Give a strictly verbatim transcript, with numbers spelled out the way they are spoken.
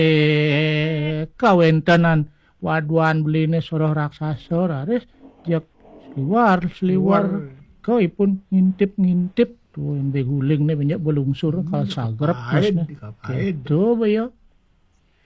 eh kawentenan waduan beline soroh raksasa raris jak sliwar sliwar kau pun ngintip-ngintip tuh yang beguling nih banyak belungsur Hmm, kalau sagrap dikapain, masna dikapain. gitu ya